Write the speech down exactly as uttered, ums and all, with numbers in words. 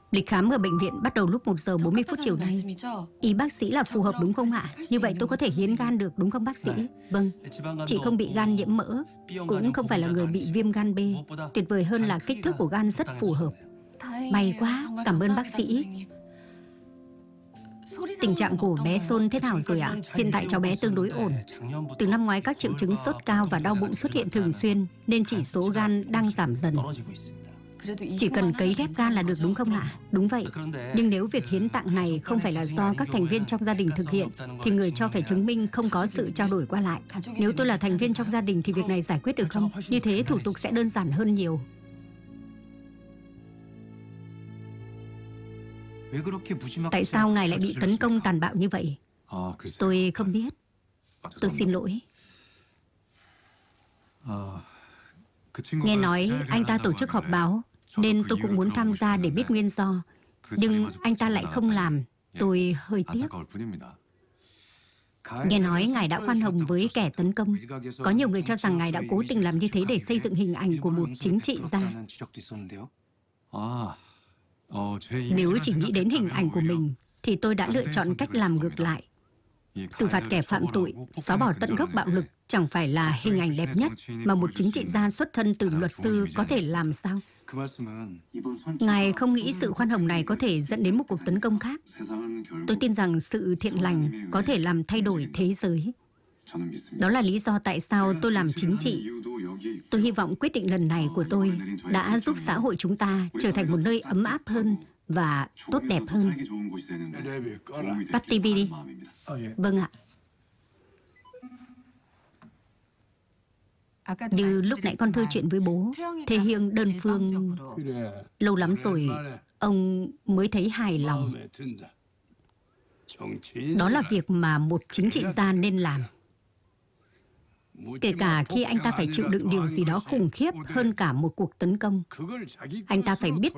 Lịch khám ở bệnh viện bắt đầu lúc một giờ bốn mươi phút chiều nay. Ý bác sĩ là phù hợp đúng không ạ? Như vậy tôi có thể hiến gan được đúng không bác sĩ? Vâng. Chị không bị gan nhiễm mỡ, cũng không phải là người bị viêm gan B. Tuyệt vời hơn là kích thước của gan rất phù hợp. May quá, cảm ơn bác sĩ. Tình trạng của bé Son thế nào rồi ạ? Hiện tại cháu bé tương đối ổn. Từ năm ngoái các triệu chứng sốt cao và đau bụng xuất hiện thường xuyên, nên chỉ số gan đang giảm dần. Chỉ cần cấy ghép gan là được đúng không ạ? Đúng vậy. Nhưng nếu việc hiến tặng này không phải là do các thành viên trong gia đình thực hiện, thì người cho phải chứng minh không có sự trao đổi qua lại. Nếu tôi là thành viên trong gia đình thì việc này giải quyết được không? Như thế thủ tục sẽ đơn giản hơn nhiều. Tại sao ngài lại bị tấn công tàn bạo như vậy? Tôi không biết. Tôi xin lỗi. Nghe nói anh ta tổ chức họp báo, nên tôi cũng muốn tham gia để biết nguyên do. Nhưng anh ta lại không làm. Tôi hơi tiếc. Nghe nói ngài đã khoan hồng với kẻ tấn công. Có nhiều người cho rằng ngài đã cố tình làm như thế để xây dựng hình ảnh của một chính trị gia. Nếu chỉ nghĩ đến hình ảnh của mình, thì tôi đã lựa chọn cách làm ngược lại. Xử phạt kẻ phạm tội, xóa bỏ tận gốc bạo lực chẳng phải là hình ảnh đẹp nhất mà một chính trị gia xuất thân từ luật sư có thể làm sao? Ngài không nghĩ sự khoan hồng này có thể dẫn đến một cuộc tấn công khác? Tôi tin rằng sự thiện lành có thể làm thay đổi thế giới. Đó là lý do tại sao tôi làm chính trị. Tôi hy vọng quyết định lần này của tôi đã giúp xã hội chúng ta trở thành một nơi ấm áp hơn và tốt đẹp hơn. Tắt ti vi đi. Vâng ạ. Như lúc nãy con thư chuyện với bố, Thế Hiêng đơn phương. Lâu lắm rồi ông mới thấy hài lòng. Đó là việc mà một chính trị gia nên làm. Kể cả khi anh ta phải chịu đựng điều gì đó khủng khiếp hơn cả một cuộc tấn công. Anh ta phải biết